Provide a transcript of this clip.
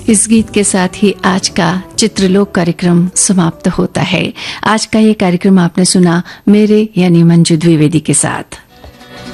इस गीत के साथ ही आज का चित्रलोक कार्यक्रम समाप्त होता है। आज का ये कार्यक्रम आपने सुना मेरे यानी मंजू द्विवेदी के साथ।